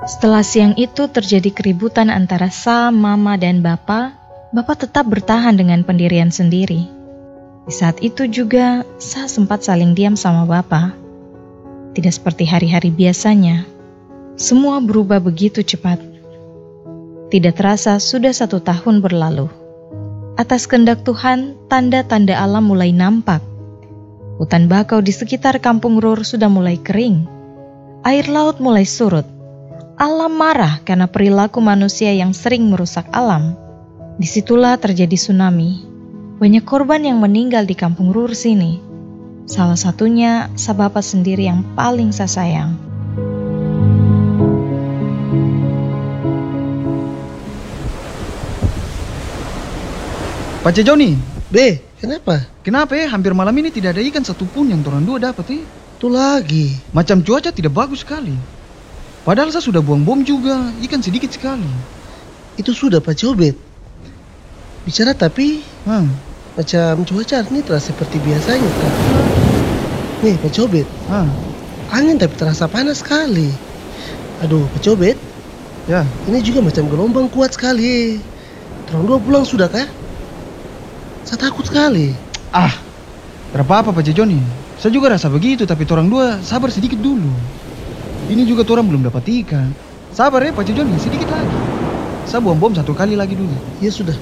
Setelah siang itu terjadi keributan antara Sa, Mama, dan Bapak tetap bertahan dengan pendirian sendiri. Di saat itu juga, Sa sempat saling diam sama Bapak. Tidak seperti hari-hari biasanya. Semua berubah begitu cepat. Tidak terasa sudah 1 tahun berlalu. Atas kehendak Tuhan, tanda-tanda alam mulai nampak. Hutan bakau di sekitar kampung Rur sudah mulai kering. Air laut mulai surut. Alam marah karena perilaku manusia yang sering merusak alam. Disitulah terjadi tsunami. Banyak korban yang meninggal di kampung Rur sini. Salah satunya Sa Bapak sendiri yang paling Sa sayang. Pak Joni, Be, kenapa? kenapa hampir malam ini tidak ada ikan satupun yang torang dua dapat Tuh lagi. Macam cuaca tidak bagus sekali. Padahal saya sudah buang bom juga, ikan sedikit sekali. Itu sudah Pak Cobet. Bicara tapi macam cuaca ini terasa seperti biasanya kan? Nih Pak Cobet, angin tapi terasa panas sekali. Aduh Pak Cobet, Ya, ini juga macam gelombang kuat sekali. Terang dua pulang sudah kah? Saya takut sekali. tidak apa-apa Pak Joni. Saya juga rasa begitu, tapi torang dua sabar sedikit dulu. Ini juga torang belum dapat ikan. Sabar Pak Joni, sedikit lagi. Saya buang bom 1 kali lagi dulu. Ya sudah.